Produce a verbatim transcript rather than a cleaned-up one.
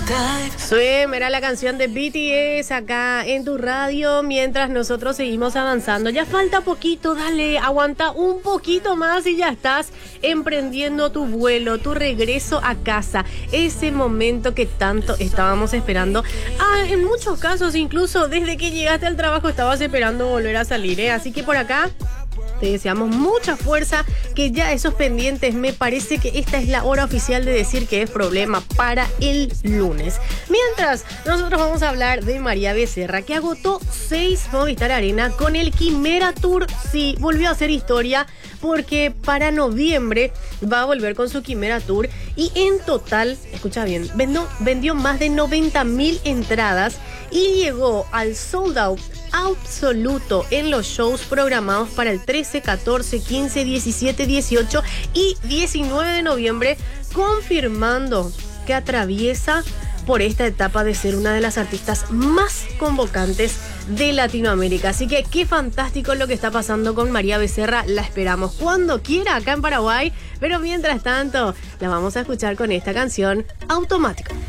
Swim era la canción de B T S acá en tu radio mientras nosotros seguimos avanzando. Ya falta poquito, dale, aguanta un poquito más y ya estás emprendiendo tu vuelo, tu regreso a casa. Ese momento que tanto estábamos esperando. Ah, en muchos casos, incluso desde que llegaste al trabajo estabas esperando volver a salir, ¿eh? Así que por acá te deseamos mucha fuerza, que ya esos pendientes, me parece que esta es la hora oficial de decir que es problema para el lunes. Mientras, nosotros vamos a hablar de María Becerra, que agotó seis Movistar Arena con el Quimera Tour. Sí, volvió a hacer historia porque para noviembre va a volver con su Quimera Tour y en total, escucha bien, vendió, vendió más de noventa mil entradas y llegó al sold out absoluto en los shows programados para el trece, catorce, quince, diecisiete, dieciocho y diecinueve de noviembre, confirmando que atraviesa por esta etapa de ser una de las artistas más convocantes de Latinoamérica. Así que qué fantástico lo que está pasando con María Becerra. La esperamos cuando quiera acá en Paraguay, pero mientras tanto la vamos a escuchar con esta canción, Automático.